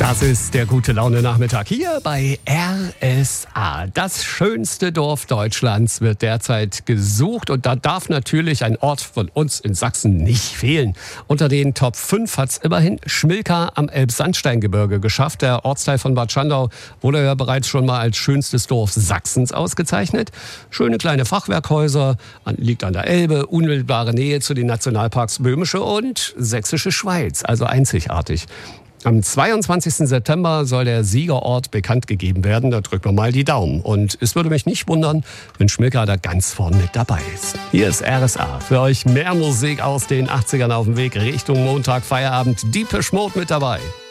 Das ist der Gute-Laune-Nachmittag hier bei RSA. Das schönste Dorf Deutschlands wird derzeit gesucht und da darf natürlich ein Ort von uns in Sachsen nicht fehlen. Unter den Top 5 hat's immerhin Schmilka am Elbsandsteingebirge geschafft. Der Ortsteil von Bad Schandau wurde ja bereits schon mal als schönstes Dorf Sachsens ausgezeichnet. Schöne kleine Fachwerkhäuser, liegt an der Elbe, unmittelbare Nähe zu den Nationalparks Böhmische und Sächsische Schweiz, also einzigartig. Am 22. September soll der Siegerort bekannt gegeben werden. Da drücken wir mal die Daumen. Und es würde mich nicht wundern, wenn Schmilka da ganz vorn mit dabei ist. Hier ist RSA. Für euch mehr Musik aus den 80ern auf dem Weg Richtung Montag, Feierabend. Depeche Mode mit dabei.